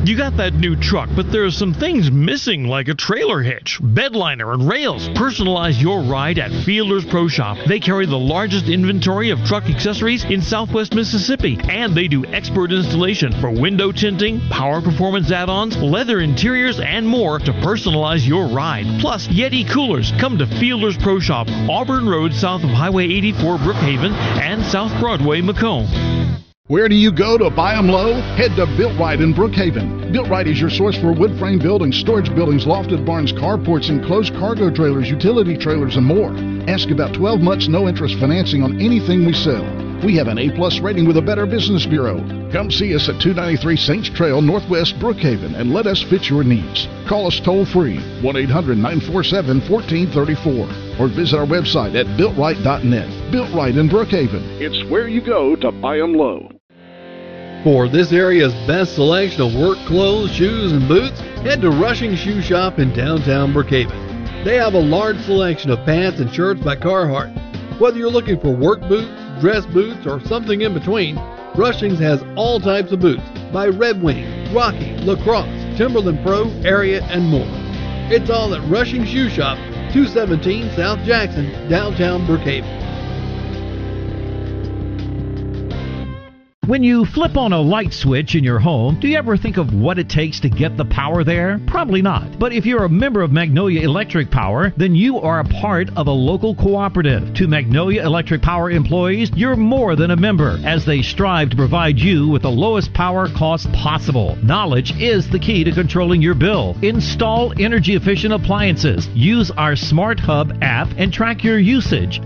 You got that new truck, but there are some things missing like a trailer hitch, bed liner, and rails. Personalize your ride at Fielder's Pro Shop. They carry the largest inventory of truck accessories in Southwest Mississippi, and they do expert installation for window tinting, power performance add-ons, leather interiors, and more to personalize your ride. Plus, Yeti coolers. Come to Fielder's Pro Shop, Auburn Road south of Highway 84 Brookhaven and South Broadway Macomb. Where do you go to buy them low? Head to Built Right in Brookhaven. Built Right is your source for wood frame buildings, storage buildings, lofted barns, carports, enclosed cargo trailers, utility trailers, and more. Ask about 12 months no-interest financing on anything we sell. We have an A-plus rating with a Better Business Bureau. Come see us at 293 Saints Trail, Northwest Brookhaven, and let us fit your needs. Call us toll-free, 1-800-947-1434, or visit our website at BuiltRight.net. Built Right in Brookhaven. It's where you go to buy them low. For this area's best selection of work clothes, shoes, and boots, head to Rushing Shoe Shop in downtown Brookhaven. They have a large selection of pants and shirts by Carhartt. Whether you're looking for work boots, dress boots, or something in between, Rushing's has all types of boots by Red Wing, Rocky, Lacrosse, Timberland Pro, Area, and more. It's all at Rushing Shoe Shop, 217 South Jackson, downtown Brookhaven. When you flip on a light switch in your home, do you ever think of what it takes to get the power there? Probably not. But if you're a member of Magnolia Electric Power, then you are a part of a local cooperative. To Magnolia Electric Power employees, you're more than a member, as they strive to provide you with the lowest power cost possible. Knowledge is the key to controlling your bill. Install energy-efficient appliances. Use our Smart Hub app and track your usage.